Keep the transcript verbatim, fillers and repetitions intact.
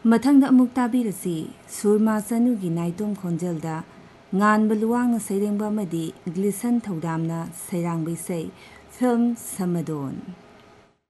ꯃꯊꯪꯗ ꯑꯃꯨꯛ ꯇꯥꯕꯤꯔꯁꯤ ꯁꯨꯔꯃꯥ ꯆꯅꯨꯒꯤ ꯅꯥꯏꯇꯣꯝ ꯈꯣꯟꯖꯦꯜꯗ ꯉꯥꯟꯕ ꯂꯨꯋꯥꯡꯅ ꯁꯩꯔꯦꯡꯕ ꯑꯃꯗꯤ ꯒ꯭ꯂꯤꯁꯟ ꯊꯧꯗꯥꯝꯅ ꯁꯩꯔꯥꯡꯕ ꯏꯁꯩ ꯐꯤꯜꯝ ꯁꯃꯗꯣꯟ